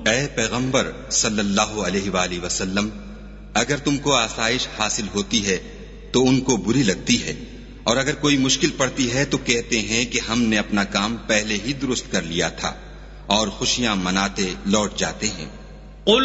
ऐ पैगंबर सल्लल्लाहु अलैहि वसल्लम, अगर तुमको आसाइश हासिल होती है तो उनको बुरी लगती है, और अगर कोई मुश्किल पड़ती है तो कहते हैं कि हमने अपना काम पहले ही दुरुस्त कर लिया था, और खुशियां मनाते लौट जाते हैं।